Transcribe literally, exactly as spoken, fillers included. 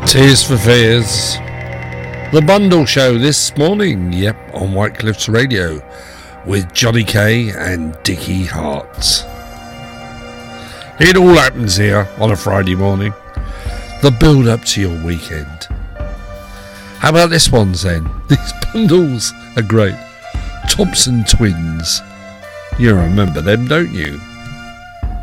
Tears for Fears. The Bundle Show this morning, yep, on White Cliffs Radio, with Johnny K and Dickie Hart. It all happens here on a Friday morning. The build up to your weekend. How about this one then? These bundles are great. Thompson Twins. You remember them, don't you?